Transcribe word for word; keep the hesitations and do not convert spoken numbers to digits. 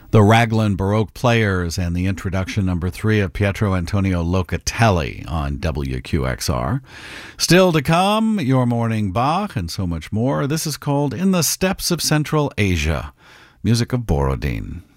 The Raglan Baroque Players and the introduction number three of Pietro Antonio Locatelli on W Q X R. Still to come, Your Morning Bach and so much more. This is called In the Steppes of Central Asia, music of Borodin.